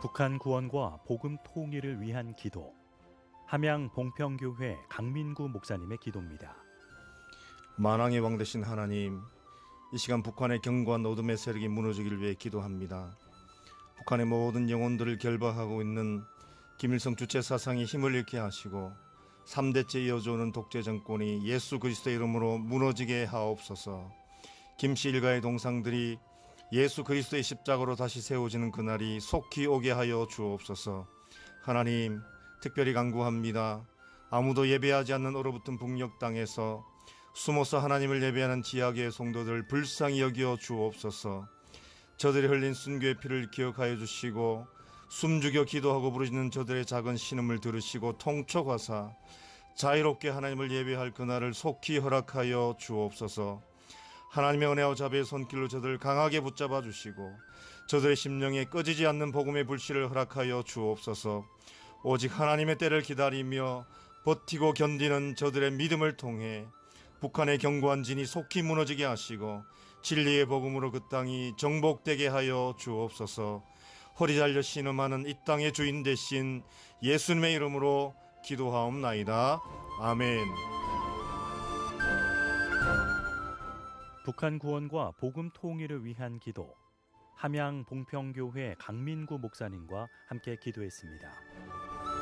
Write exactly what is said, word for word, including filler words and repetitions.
북한 구원과 복음 통일을 위한 기도. 함양 봉평교회 강민구 목사님의 기도입니다. 만왕의 왕 되신 하나님, 이 시간 북한의 견고한 어둠의 세력이 무너지기를 위해 기도합니다. 북한의 모든 영혼들을 결박하고 있는 김일성 주체 사상이 힘을 잃게 하시고 삼 대째 이어져오는 독재 정권이 예수 그리스도의 이름으로 무너지게 하옵소서. 김씨 일가의 동상들이 예수 그리스도의 십자가로 다시 세워지는 그날이 속히 오게 하여 주옵소서. 하나님, 특별히 간구합니다. 아무도 예배하지 않는 얼어붙은 북녘 땅에서 숨어서 하나님을 예배하는 지하계의 성도들 불쌍히 여겨 주옵소서. 저들이 흘린 순교의 피를 기억하여 주시고 숨죽여 기도하고 부르짖는 저들의 작은 신음을 들으시고 통촉하사 자유롭게 하나님을 예배할 그날을 속히 허락하여 주옵소서. 하나님의 은혜와 자비의 손길로 저들을 강하게 붙잡아 주시고 저들의 심령에 꺼지지 않는 복음의 불씨를 허락하여 주옵소서. 오직 하나님의 때를 기다리며 버티고 견디는 저들의 믿음을 통해 북한의 견고한 진이 속히 무너지게 하시고 진리의 복음으로 그 땅이 정복되게 하여 주옵소서. 허리 잘려 신음하는 이 땅의 주인 되신 예수님의 이름으로 기도하옵나이다. 아멘. 북한 구원과 복음 통일을 위한 기도. 함양 봉평교회 강민구 목사님과 함께 기도했습니다.